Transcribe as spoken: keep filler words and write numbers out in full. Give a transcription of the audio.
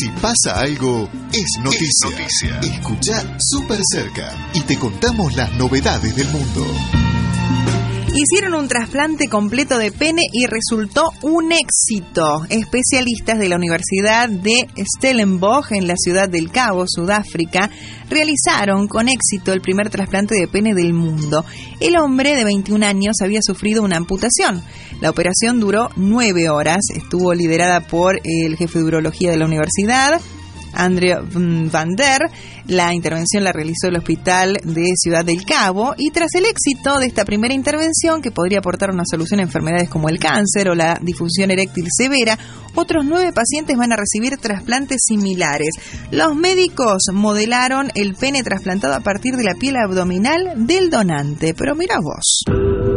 Si pasa algo, es noticia. Es noticia. Escuchá Súper Cerca y te contamos las novedades del mundo. Hicieron un trasplante completo de pene y resultó un éxito. Especialistas de la Universidad de Stellenbosch en la ciudad del Cabo, Sudáfrica, realizaron con éxito el primer trasplante de pene del mundo. El hombre de veintiún años había sufrido una amputación. La operación duró nueve horas. Estuvo liderada por el jefe de urología de la universidad, André van der. La intervención la realizó el Hospital de Ciudad del Cabo y tras el éxito de esta primera intervención, que podría aportar una solución a enfermedades como el cáncer o la disfunción eréctil severa, otros nueve pacientes van a recibir trasplantes similares. Los médicos modelaron el pene trasplantado a partir de la piel abdominal del donante. Pero mira vos.